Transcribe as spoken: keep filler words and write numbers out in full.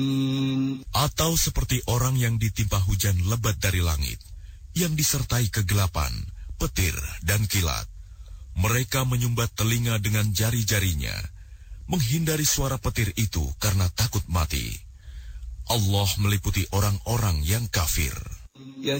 Atau seperti orang yang ditimpa hujan lebat dari langit, yang disertai kegelapan, petir, dan kilat. Mereka menyumbat telinga dengan jari-jarinya, menghindari suara petir itu karena takut mati. Allah meliputi orang-orang yang kafir.